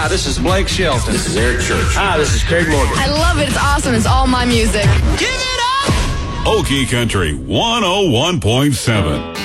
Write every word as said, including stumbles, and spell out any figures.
Hi, this is Blake Shelton. This is Eric Church. Hi, this is Craig Morgan. I love it. It's awesome. It's all my music. Give it up! Okie Country one oh one point seven.